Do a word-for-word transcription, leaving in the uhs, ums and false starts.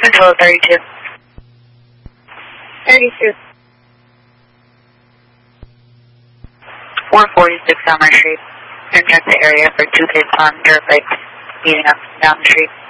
Control thirty-two. thirty-two. one forty-six Summer Street. Enter the area for two kids on dirt bikes speeding up and down the street.